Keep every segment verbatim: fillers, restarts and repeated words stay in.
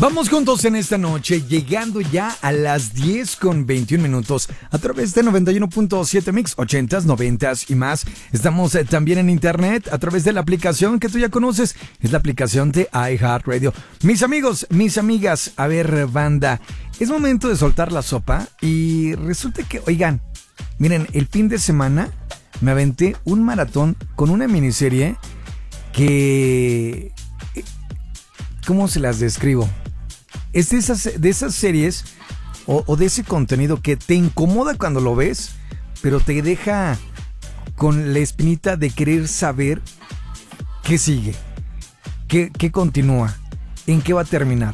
Vamos juntos en esta noche, llegando ya a las diez con veintiún minutos a través de noventa y uno punto siete Mix, ochentas, noventas y más. Estamos eh, también en internet a través de la aplicación que tú ya conoces, es la aplicación de iHeartRadio. Mis amigos, mis amigas, a ver, banda, es momento de soltar la sopa y resulta que, oigan, miren, el fin de semana me aventé un maratón con una miniserie que... ¿Cómo se las describo? Es de esas, de esas series o, o de ese contenido que te incomoda cuando lo ves, pero te deja con la espinita de querer saber qué sigue, qué, qué continúa, en qué va a terminar.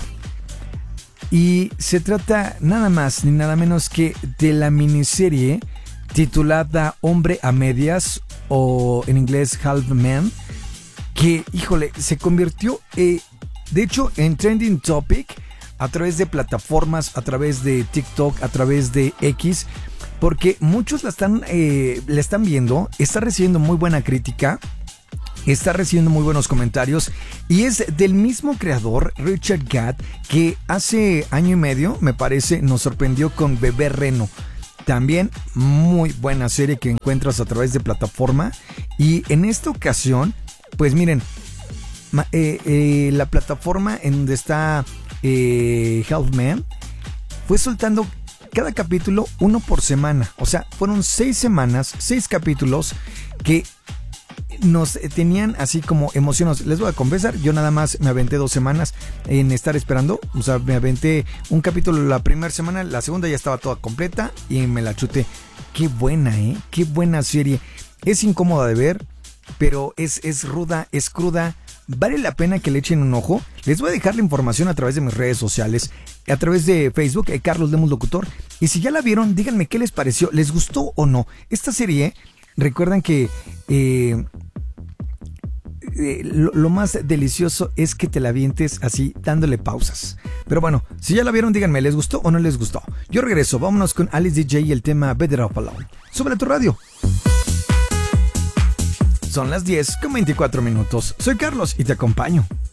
Y se trata nada más ni nada menos que de la miniserie titulada Hombre a Medias, o en inglés Half Man, que, híjole, se convirtió, eh, de hecho, en Trending Topic a través de plataformas, a través de TikTok, a través de X, porque muchos la están, eh, la están viendo, está recibiendo muy buena crítica, está recibiendo muy buenos comentarios, y es del mismo creador, Richard Gadd, que hace año y medio, me parece, nos sorprendió con Bebé Reno. También muy buena serie que encuentras a través de plataforma, y en esta ocasión, pues miren, eh, eh, la plataforma en donde está eh, Half Man fue soltando cada capítulo uno por semana. O sea, fueron seis semanas, seis capítulos que nos tenían así como emocionados. Les voy a confesar, yo nada más me aventé dos semanas en estar esperando. O sea, me aventé un capítulo la primera semana, la segunda ya estaba toda completa y me la chuté. Qué buena, ¿eh? Qué buena serie. Es incómoda de ver, pero es, es ruda, es cruda. Vale la pena que le echen un ojo. Les voy a dejar la información a través de mis redes sociales, a través de Facebook, eh, Carlos Lemus Locutor. Y si ya la vieron, díganme qué les pareció, les gustó o no. Esta serie, recuerdan que eh, eh, lo, lo más delicioso es que te la avientes así, dándole pausas. Pero bueno, si ya la vieron, díganme, ¿les gustó o no les gustó? Yo regreso, vámonos con Alice D J y el tema Better Off Alone. Súbele a tu radio. Son las diez con veinticuatro minutos. Soy Carlos y te acompaño.